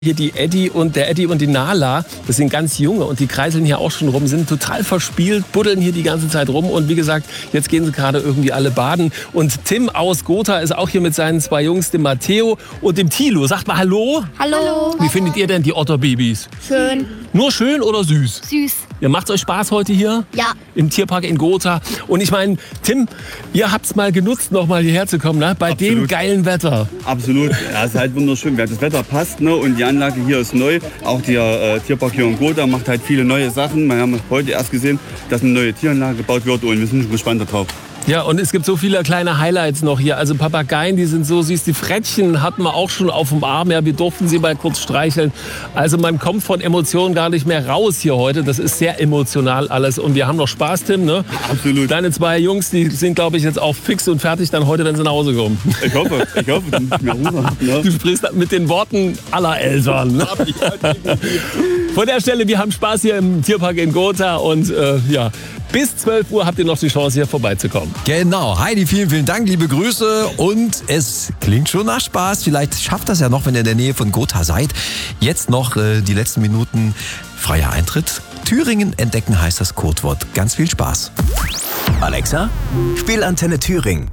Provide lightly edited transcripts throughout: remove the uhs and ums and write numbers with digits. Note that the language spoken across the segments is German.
Hier der Eddie und die Nala, das sind ganz junge und die kreiseln hier auch schon rum, sind total verspielt, buddeln hier die ganze Zeit rum und wie gesagt, jetzt gehen sie gerade irgendwie alle baden. Und Tim aus Gotha ist auch hier mit seinen zwei Jungs, dem Matteo und dem Thilo. Sagt mal Hallo. Hallo. Wie findet ihr denn die Otterbabys? Schön. Nur schön oder süß? Süß. Ja, macht's euch Spaß heute hier? Ja. Im Tierpark in Gotha. Und ich meine, Tim, ihr habt's mal genutzt, noch mal hierher zu kommen, ne? Bei dem geilen Wetter. Absolut. Ja, es ist halt wunderschön. Das Wetter passt, ne? Und die Anlage hier ist neu. Auch der Tierpark hier in Gotha macht halt viele neue Sachen. Wir haben heute erst gesehen, dass eine neue Tieranlage gebaut wird und wir sind schon gespannt darauf. Ja, und es gibt so viele kleine Highlights noch hier. Also Papageien, die sind so süß. Die Frettchen hatten wir auch schon auf dem Arm. Ja, wir durften sie mal kurz streicheln. Also man kommt von Emotionen gar nicht mehr raus hier heute. Das ist sehr emotional alles. Und wir haben noch Spaß, Tim, ne? Absolut. Deine zwei Jungs, die sind, glaube ich, jetzt auch fix und fertig dann heute, wenn sie nach Hause kommen. Ich hoffe, dann nicht mehr Hunger. Ne? Du sprichst mit den Worten aller Eltern. Ne? Von der Stelle, wir haben Spaß hier im Tierpark in Gotha. Und ja, bis 12 Uhr habt ihr noch die Chance, hier vorbeizukommen. Genau. Heidi, vielen, vielen Dank, liebe Grüße. Und es klingt schon nach Spaß. Vielleicht schafft das ja noch, wenn ihr in der Nähe von Gotha seid. Jetzt noch die letzten Minuten freier Eintritt. Thüringen entdecken heißt das Codewort. Ganz viel Spaß. Alexa, spiel Antenne Thüringen.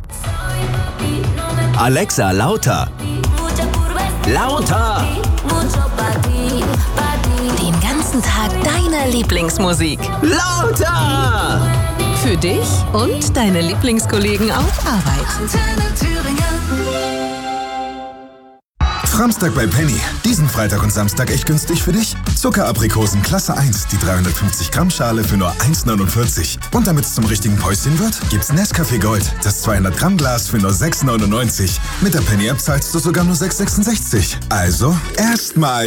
Alexa, lauter. Lauter. Den ganzen Tag deine Lieblingsmusik. Lauter. Für dich und deine Lieblingskollegen auf Arbeit. Samstag bei Penny. Diesen Freitag und Samstag echt günstig für dich. Zuckeraprikosen Klasse 1, die 350 Gramm Schale für nur 1,49. Und damit es zum richtigen Päuschen wird, gibt's Nescafé Gold, das 200 Gramm Glas für nur 6,99. Mit der Penny App zahlst du sogar nur 6,66. Also erstmal